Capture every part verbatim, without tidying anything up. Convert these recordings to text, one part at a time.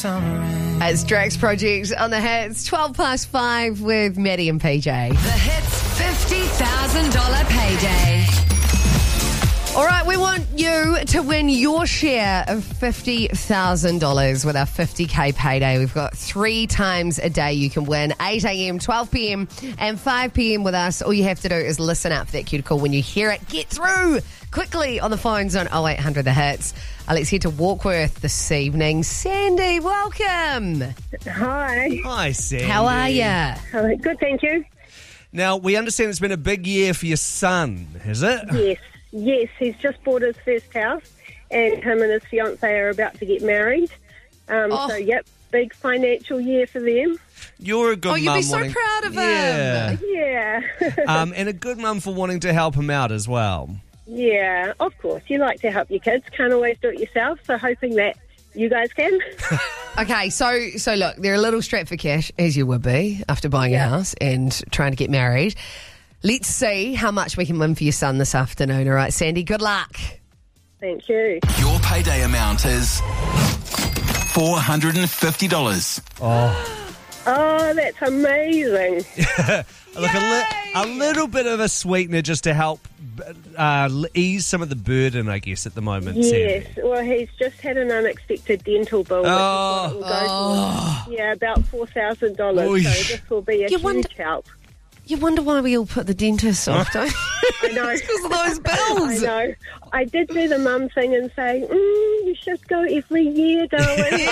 summer rain. It's Drax Project on the hits. twelve past five with Maddie and P J. The Hits fifty thousand dollars payday. All right, we want you to win your share of fifty thousand dollars with our fifty K payday. We've got three times a day you can win, eight a.m, twelve p.m, and five p.m. with us. All you have to do is listen out for that cue to call when you hear it. Get through quickly on the phones on oh eight hundred the hits. Uh, let's head to Warkworth this evening. Sandy, welcome. Hi. Hi, Sandy. How are you? Uh, good, thank you. Now, we understand it's been a big year for your son, has it? Yes, yes. He's just bought his first house, and him and his fiancée are about to get married. Um, Oh. So, yep, big financial year for them. You're a good Oh, you'd mum. be so wanting- proud of him. Yeah. Yeah. um, and a good mum for wanting to help him out as well. Yeah, of course. You like to help your kids. Can't always do it yourself, so hoping that you guys can. Okay, so so look, they're a little strapped for cash, as you would be after buying a Yeah. house and trying to get married. Let's see how much we can win for your son this afternoon. All right, Sandy, good luck. Thank you. Your payday amount is four hundred fifty dollars. Oh, that's amazing. Look, a, li- a little bit of a sweetener just to help uh, ease some of the burden, I guess, at the moment, Yes, Sandy. well, he's just had an unexpected dental bill. Which Oh. is what it will go for. Yeah, about four thousand dollars. Oy. So this will be a You huge wonder- help. You wonder why we all put the dentist off, don't you? I know. It's because of those I bills. know. I did do the mum thing and say, mm, you should go every year, darling.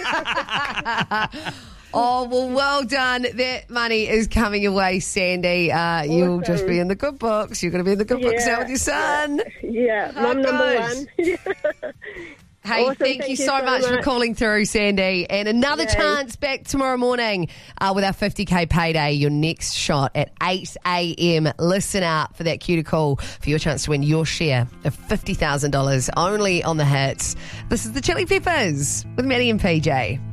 Oh, well, well done. That money is coming your way, Sandy. Uh, You'll just Awesome. be in the good books. You're going to be in the good books Yeah, now with your son. Yeah, Oh, mum number good. one. Hey, Awesome. thank, Thank you you so, so much, for much. calling through, Sandy. And another Yay. chance back tomorrow morning uh, with our fifty K payday. Your next shot at eight a.m. Listen out for that cue to call for your chance to win your share of fifty thousand dollars only on the hits. This is the Chili Peppers with Maddie and P J.